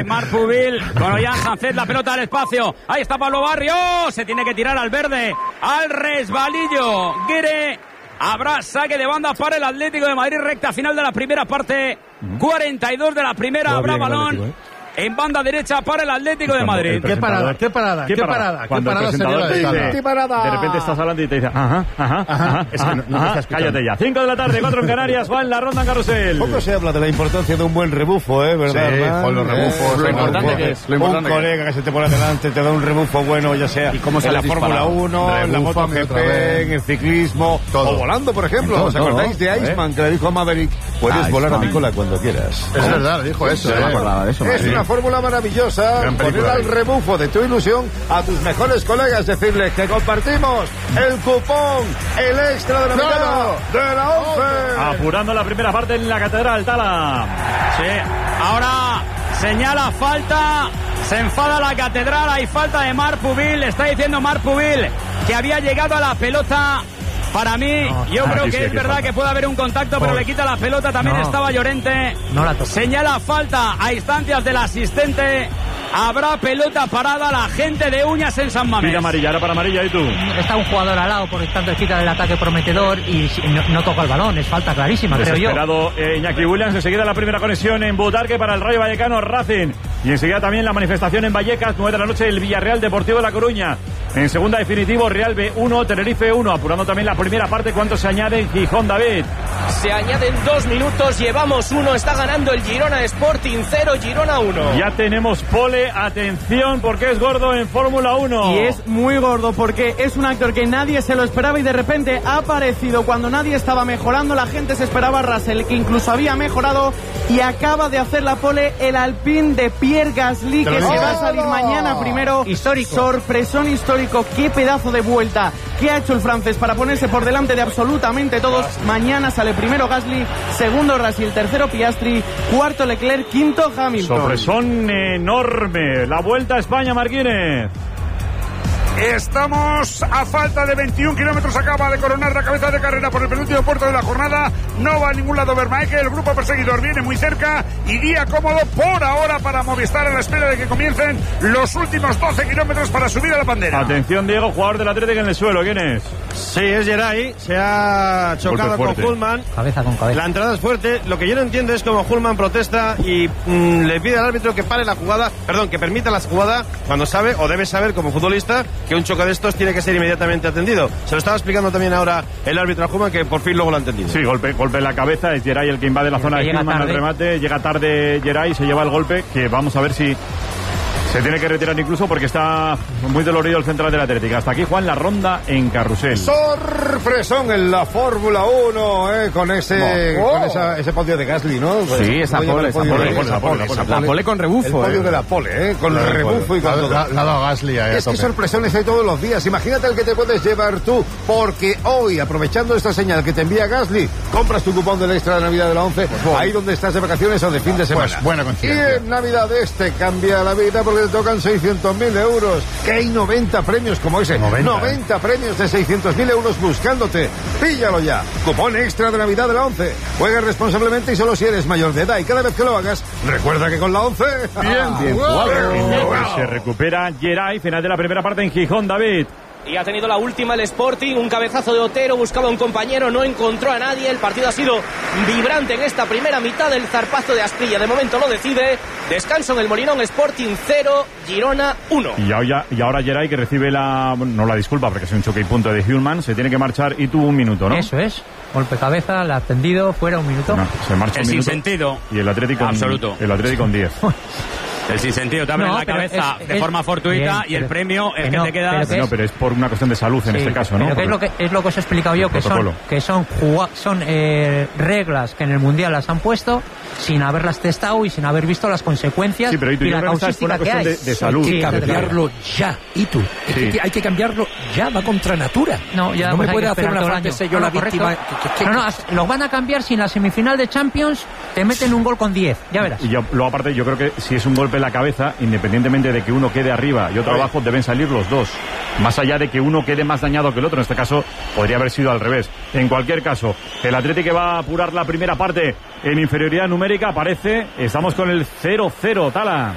Marc Pubil con Ollán Sánchez, la pelota al espacio. Ahí está Pablo Barrio. Se tiene que tirar al verde, al resbalillo. Guire. Habrá saque de banda para el Atlético de Madrid, recta final de la primera parte. 42 de la primera, habrá balón en banda derecha para el Atlético de Madrid. ¿Qué parada? Cuando el presentador te dice, de repente estás hablando y te dice, es que no te cállate ya. 5 de la tarde, 4 en Canarias, Juan, la ronda en Carrusel. Poco se habla de la importancia de un buen rebufo, ¿verdad? Sí, con los rebufos, lo importante que es. Un colega que se te pone delante te da un rebufo bueno, ya sea en la Fórmula 1, en la MotoGP, en el ciclismo, o volando, por ejemplo. ¿Os acordáis de Iceman, que le dijo a Maverick, puedes volar a mi cola cuando quieras? Es verdad, dijo eso. No me acordaba de eso. Es una fórmula maravillosa, poner al rebufo de tu ilusión a tus mejores colegas, decirles que compartimos el cupón, el extra de la mitad de la 11. Apurando la primera parte en la Catedral, Tala. Sí, ahora señala falta, se enfada la Catedral, hay falta de Marc Pubil, está diciendo Marc Pubil que había llegado a la pelota. Para mí, yo creo que es verdad que puede haber un contacto, pero le quita la pelota. También estaba Llorente. Señala falta a instancias del asistente. Habrá pelota parada, la gente de Uñas en San Mamés. Mira amarilla, ahora para amarilla, ¿y tú? Está un jugador al lado, por tanto quita el ataque prometedor y no toca el balón. Es falta clarísima, creo yo. Desesperado Iñaki Williams. Enseguida la primera conexión en Butarque para el Rayo Vallecano Racing. Y enseguida también la manifestación en Vallecas, 9 de la noche, el Villarreal Deportivo de La Coruña. En segunda definitivo, Real B 1, Tenerife 1. Apurando también la primera parte. ¿Cuánto se añade en Gijón, David? Se añaden 2 minutos, llevamos 1. Está ganando el Girona Sporting 0, Girona 1. Ya tenemos pole, atención, porque es gordo en Fórmula 1. Y es muy gordo porque es un actor que nadie se lo esperaba y de repente ha aparecido cuando nadie estaba mejorando. La gente se esperaba a Russell, que incluso había mejorado, y acaba de hacer la pole el Alpine de Pierre Gasly, que se va a salir mañana primero. Histórico. Sorpresón histórico. Qué pedazo de vuelta que ha hecho el francés para ponerse por delante de absolutamente todos. Mañana sale primero Gasly, segundo Russell, tercero Piastri, cuarto Leclerc, quinto Hamilton. Sorpresón enorme. La Vuelta a España, Marquínez. Estamos a falta de 21 kilómetros. Acaba de coronar la cabeza de carrera por el penúltimo puerto de la jornada. No va a ningún lado Vermaeke. El grupo perseguidor viene muy cerca y día cómodo por ahora para Movistar, a la espera de que comiencen los últimos 12 kilómetros para subir a la bandera. Atención, Diego, jugador del Atlético en el suelo. ¿Quién es? Sí, es Geray. Se ha chocado con Hullman. Cabeza con cabeza. La entrada es fuerte. Lo que yo no entiendo es cómo Hullman protesta y le pide al árbitro que pare la jugada, que permita la jugada, cuando sabe o debe saber como futbolista que un choque de estos tiene que ser inmediatamente atendido. Se lo estaba explicando también ahora el árbitro a Hullman, que por fin luego lo ha entendido. Sí, golpe en la cabeza. Es Geray el que invade la zona de Hullman al remate. Llega tarde Geray, se lleva el golpe, que vamos a ver si se tiene que retirar incluso, porque está muy dolorido el central del Atlético. Hasta aquí, Juan, la ronda en Carrusel. Sorpresón en la Fórmula 1, con ese podio de Gasly, ¿no? Sí, esa pole. La pole con rebufo. El podio de la pole, con el rebufo y con todo. La ha dado Gasly ahí. Es que sorpresones hay todos los días. Imagínate el que te puedes llevar tú, porque hoy, aprovechando esta señal que te envía Gasly, compras tu cupón del extra de Navidad de la 11, ahí donde estás de vacaciones o de fin de semana. Buena coincidencia. Y en Navidad cambia la vida, porque te tocan 600.000 euros. Que hay 90 premios como ese. 90 premios de 600.000 euros buscándote. Píllalo ya. Cupón extra de Navidad de la 11. Juega responsablemente y solo si eres mayor de edad. Y cada vez que lo hagas, recuerda que con la 11... Bien jugado. Se recupera Geray. Final de la primera parte en Gijón, David. Y ha tenido la última el Sporting, un cabezazo de Otero, buscaba un compañero, no encontró a nadie. El partido ha sido vibrante en esta primera mitad. El zarpazo de Asprilla de momento lo decide. Descanso en el Molinón, Sporting 0, Girona 1. Y ahora Geray, que recibe no la disculpa, porque es un choque y punto de Hullman, se tiene que marchar y tuvo un minuto, ¿no? Eso es. Golpe cabeza, la ha atendido, fuera un minuto. No, se marcha un minuto. Sin sentido. Y el Atlético absoluto. El Atlético con 10. El sinsentido te abre en la cabeza de forma fortuita, y el premio es que te quedas... Pero es por una cuestión de salud en este caso, ¿no? Pero es lo que os he explicado yo, que son reglas que en el Mundial las han puesto sin haberlas testado y sin haber visto las consecuencias y la causística que hay. De salud. Hay que cambiarlo ya, hay que cambiarlo ya, va contra natura. No me puede hacer una fantasía yo la víctima. Lo van a cambiar si en la semifinal de Champions te meten un gol con 10, ya verás. Y luego aparte yo creo que si es un golpe en la cabeza, independientemente de que uno quede arriba y otro abajo, deben salir los dos, más allá de que uno quede más dañado que el otro. En este caso podría haber sido al revés. En cualquier caso, el Atlético va a apurar la primera parte en inferioridad numérica. Estamos con el 0-0, Tala.